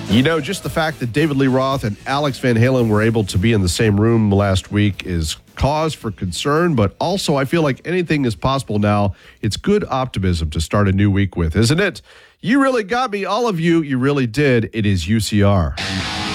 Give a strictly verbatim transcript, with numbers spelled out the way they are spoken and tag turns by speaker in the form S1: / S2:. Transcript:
S1: You know, just the fact that David Lee Roth and Alex Van Halen were able to be in the same room last week is cause for concern, but also I feel like anything is possible now. It's good optimism to start a new week with, isn't it? You really got me, all of you. You really did. It is U C R.